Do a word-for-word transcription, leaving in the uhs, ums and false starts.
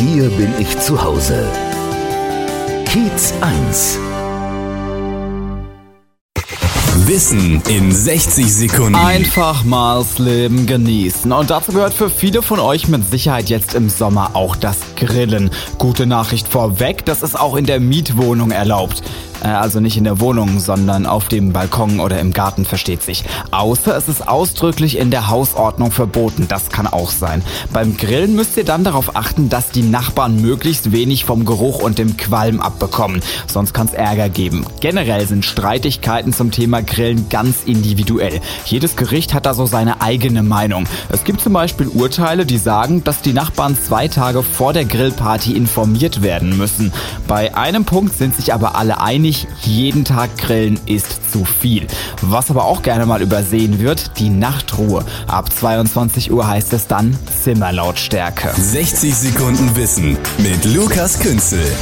Hier bin ich zu Hause. Kiez eins. Wissen in sechzig Sekunden. Einfach mal das Leben genießen. Und dazu gehört für viele von euch mit Sicherheit jetzt im Sommer auch das Grillen. Gute Nachricht vorweg, das ist auch in der Mietwohnung erlaubt. Also nicht in der Wohnung, sondern auf dem Balkon oder im Garten, versteht sich. Außer es ist ausdrücklich in der Hausordnung verboten. Das kann auch sein. Beim Grillen müsst ihr dann darauf achten, dass die Nachbarn möglichst wenig vom Geruch und dem Qualm abbekommen. Sonst kann es Ärger geben. Generell sind Streitigkeiten zum Thema Grillen ganz individuell. Jedes Gericht hat da so seine eigene Meinung. Es gibt zum Beispiel Urteile, die sagen, dass die Nachbarn zwei Tage vor der Grillparty informiert werden müssen. Bei einem Punkt sind sich aber alle einig: jeden Tag grillen ist zu viel. Was aber auch gerne mal übersehen wird, die Nachtruhe. Ab zweiundzwanzig Uhr heißt es dann Zimmerlautstärke. sechzig Sekunden Wissen mit Lukas Künzel.